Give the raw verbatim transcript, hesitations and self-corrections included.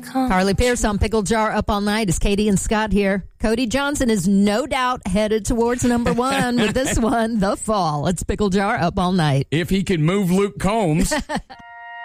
Carly Pierce on Pickle Jar Up All Night. Is Katie and Scott here. Cody Johnson is no doubt headed towards number one with this one, The Fall. It's Pickle Jar Up All Night. If he can move Luke Combs.